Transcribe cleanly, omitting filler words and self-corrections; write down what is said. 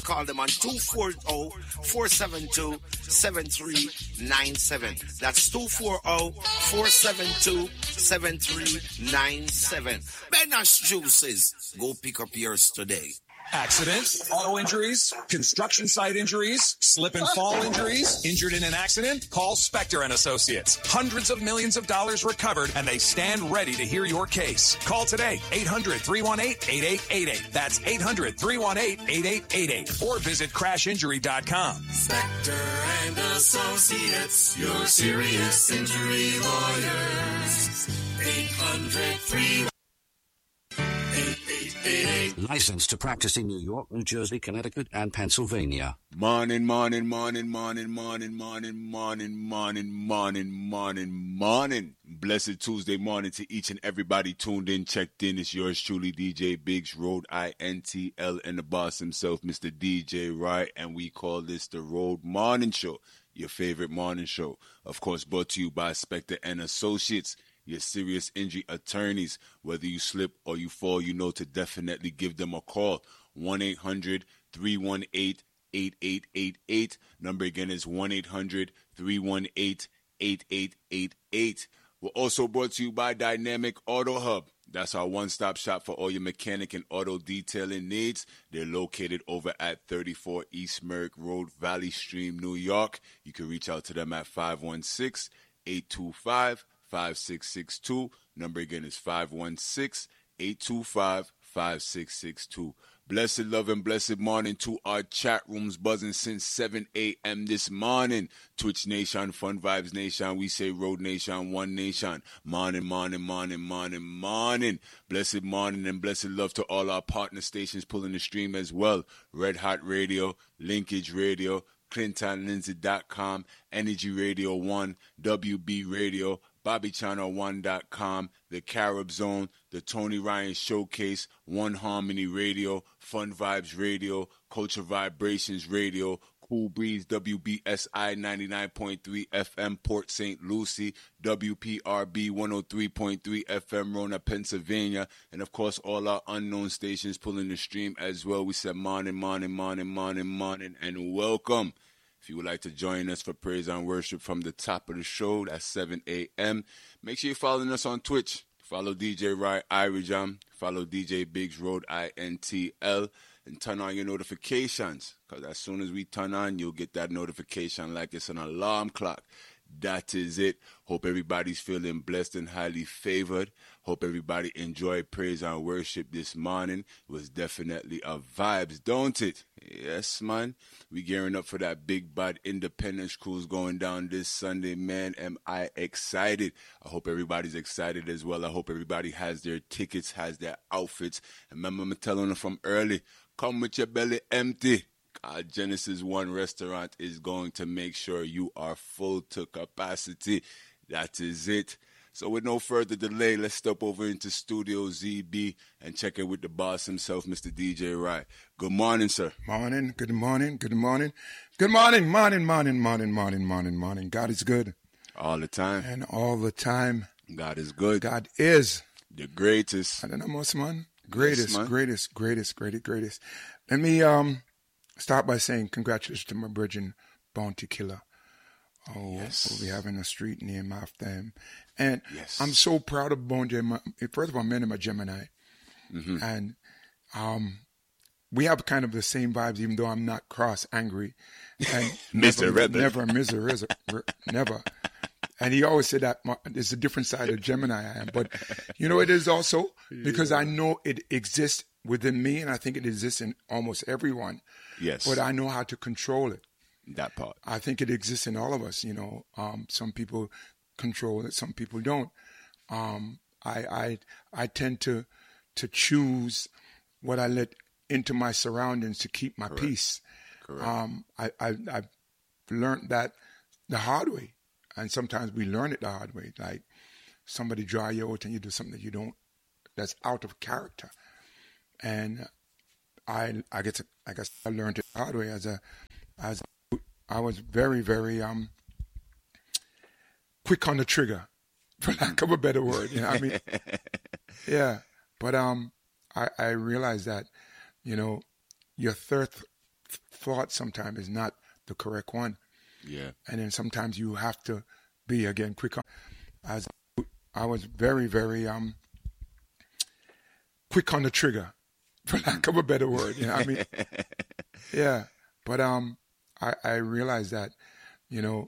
call them on 240-472-7397. That's 240-472-7397. Benash Juices. Go pick up yours today. Accidents, auto injuries, construction site injuries, slip and fall injuries. Injured in an accident? Call Spector and Associates. Hundreds of millions of dollars recovered, and they stand ready to hear your case. Call today, 800-318-8888. That's 800-318-8888. Or visit crashinjury.com. Spector and Associates, your serious injury lawyers. 800-318-8888. Licensed to practice in New York, New Jersey, Connecticut, and Pennsylvania. Morning. Blessed Tuesday morning to each and everybody tuned in, checked in. It's yours truly, DJ Biggs, Road INTL, and the boss himself, Mr. DJ Wright, and we call this the Road Morning Show, your favorite morning show. Of course, brought to you by Spector and Associates, your serious injury attorneys. Whether you slip or you fall, you know to definitely give them a call. 1-800-318-8888. Number again is 1-800-318-8888. We're also brought to you by Dynamic Auto Hub. That's our one-stop shop for all your mechanic and auto detailing needs. They're located over at 34 East Merrick Road, Valley Stream, New York. You can reach out to them at 516-825-5662. Number again is 516-825-5662. Blessed love and blessed morning to our chat rooms buzzing since 7 a.m. this morning. Twitch Nation, Fun Vibes Nation, we say Road Nation, One Nation. Morning. Blessed morning and blessed love to all our partner stations pulling the stream as well. Red Hot Radio, Linkage Radio, ClintonLindsay.com, Energy Radio 1, WB Radio, BobbyChannel1.com, The Carib Zone, The Tony Ryan Showcase, One Harmony Radio, Fun Vibes Radio, Culture Vibrations Radio, Cool Breeze, WBSI 99.3 FM, Port St. Lucie, WPRB 103.3 FM, Rona, Pennsylvania, and of course all our unknown stations pulling the stream as well. We said morning, and welcome. If you would like to join us for praise and worship from the top of the show, that's 7 a.m., make sure you're following us on Twitch. Follow DJ Rai Irijam, follow DJ Biggs Road INTL, and turn on your notifications, because as soon as we turn on, you'll get that notification like it's an alarm clock. That is it. Hope everybody's feeling blessed and highly favored. Hope everybody enjoyed praise and worship this morning. It was definitely a vibes, don't it? Yes, man. We gearing up for that big bad Independence cruise going down this Sunday, man. Am I excited? I hope everybody's excited as well. I hope everybody has their tickets, has their outfits. And remember, I'm telling them from early, come with your belly empty. Genesis One Restaurant is going to make sure you are full to capacity. That is it. So with no further delay, let's step over into Studio ZB and check in with the boss himself, Mr. DJ Wright. Good morning, sir. Morning. God is good. All the time. And all the time. God is good. God is. The greatest. I don't know, most man. Greatest. Let me start by saying congratulations to my virgin Bounty Killer. Oh, yes. We'll be having a street name after him. And yes. I'm so proud of Bounty. First of all, I met him at Gemini. Mm-hmm. And we have kind of the same vibes, even though I'm not angry. And Mr. Rebel. Never. And he always said that it's a different side of Gemini I am. But, it is also because I know it exists within me, and I think it exists in almost everyone. Yes. But I know how to control it. That part. I think it exists in all of us, Some people control it, some people don't. I tend to choose what I let into my surroundings to keep my peace. Correct. I've learned that the hard way. And sometimes we learn it the hard way. Like somebody dry you out and you do something that you don't, that's out of character. And I guess I learned it the hard way as I was very, very quick on the trigger, for lack of a better word. You know what I mean? Yeah. But I realized that, your thought sometimes is not the correct one. Yeah. And then sometimes you have to be, again, quick on. As I was very, very quick on the trigger, for lack of a better word. You know what I mean? Yeah. But I realized that, you know,